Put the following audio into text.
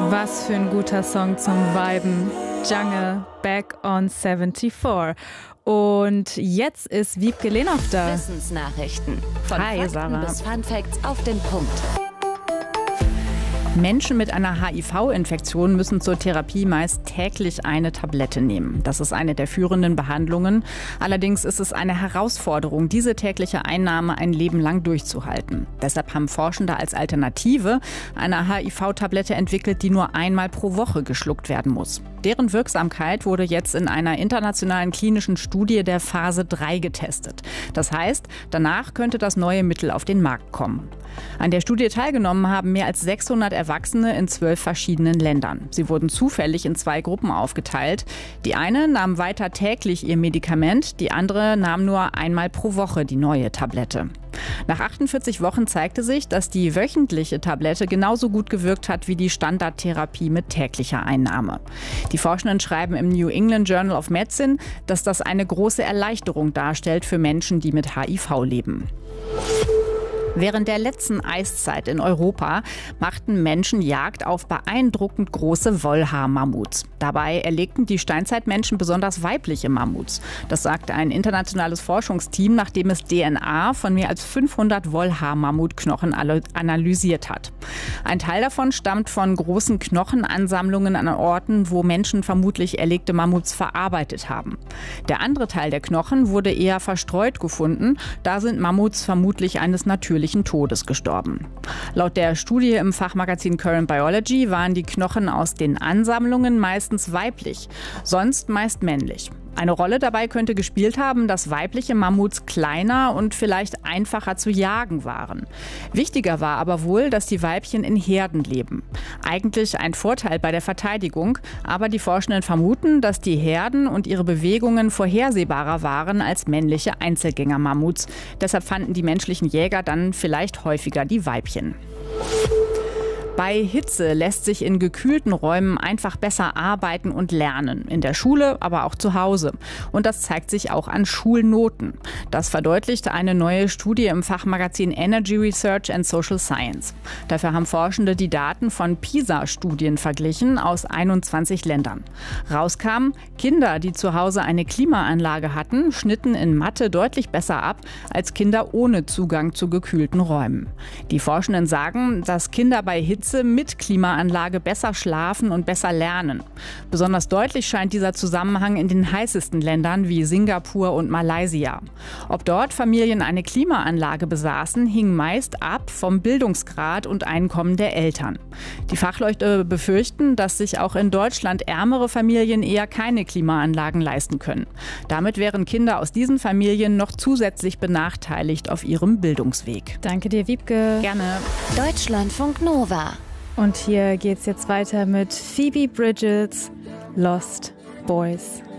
Was für ein guter Song zum Viben. Jungle, Back on 74. Und jetzt ist Wiebke Lehnhoff da. Wissensnachrichten. Von Hi, Fakten Sarah. bis Funfacts auf den Punkt. Menschen mit einer HIV-Infektion müssen zur Therapie meist täglich eine Tablette nehmen. Das ist eine der führenden Behandlungen. Allerdings ist es eine Herausforderung, diese tägliche Einnahme ein Leben lang durchzuhalten. Deshalb haben Forschende als Alternative eine HIV-Tablette entwickelt, die nur einmal pro Woche geschluckt werden muss. Deren Wirksamkeit wurde jetzt in einer internationalen klinischen Studie der Phase 3 getestet. Das heißt, danach könnte das neue Mittel auf den Markt kommen. An der Studie teilgenommen haben mehr als 600 Erwachsene in 12 verschiedenen Ländern. Sie wurden zufällig in 2 Gruppen aufgeteilt. Die eine nahm weiter täglich ihr Medikament, die andere nahm nur einmal pro Woche die neue Tablette. Nach 48 Wochen zeigte sich, dass die wöchentliche Tablette genauso gut gewirkt hat wie die Standardtherapie mit täglicher Einnahme. Die Forschenden schreiben im New England Journal of Medicine, dass das eine große Erleichterung darstellt für Menschen, die mit HIV leben. Während der letzten Eiszeit in Europa machten Menschen Jagd auf beeindruckend große Wollhaar-Mammuts. Dabei erlegten die Steinzeitmenschen besonders weibliche Mammuts. Das sagte ein internationales Forschungsteam, nachdem es DNA von mehr als 500 Wollhaar-Mammutknochen analysiert hat. Ein Teil davon stammt von großen Knochenansammlungen an Orten, wo Menschen vermutlich erlegte Mammuts verarbeitet haben. Der andere Teil der Knochen wurde eher verstreut gefunden. Da sind Mammuts vermutlich eines natürlichen Todes gestorben. Laut der Studie im Fachmagazin Current Biology waren die Knochen aus den Ansammlungen meistens weiblich, sonst meist männlich. Eine Rolle dabei könnte gespielt haben, dass weibliche Mammuts kleiner und vielleicht einfacher zu jagen waren. Wichtiger war aber wohl, dass die Weibchen in Herden leben. Eigentlich ein Vorteil bei der Verteidigung, aber die Forschenden vermuten, dass die Herden und ihre Bewegungen vorhersehbarer waren als männliche Einzelgänger-Mammuts. Deshalb fanden die menschlichen Jäger dann vielleicht häufiger die Weibchen. Bei Hitze lässt sich in gekühlten Räumen einfach besser arbeiten und lernen. In der Schule, aber auch zu Hause. Und das zeigt sich auch an Schulnoten. Das verdeutlicht eine neue Studie im Fachmagazin Energy Research and Social Science. Dafür haben Forschende die Daten von PISA-Studien verglichen aus 21 Ländern. Rauskam, Kinder, die zu Hause eine Klimaanlage hatten, schnitten in Mathe deutlich besser ab als Kinder ohne Zugang zu gekühlten Räumen. Die Forschenden sagen, dass Kinder bei Hitze mit Klimaanlage besser schlafen und besser lernen. Besonders deutlich scheint dieser Zusammenhang in den heißesten Ländern wie Singapur und Malaysia. Ob dort Familien eine Klimaanlage besaßen, hing meist ab vom Bildungsgrad und Einkommen der Eltern. Die Fachleute befürchten, dass sich auch in Deutschland ärmere Familien eher keine Klimaanlagen leisten können. Damit wären Kinder aus diesen Familien noch zusätzlich benachteiligt auf ihrem Bildungsweg. Danke dir, Wiebke. Gerne. Deutschlandfunk Nova. Und hier geht's jetzt weiter mit Phoebe Bridgers, Lost Boys.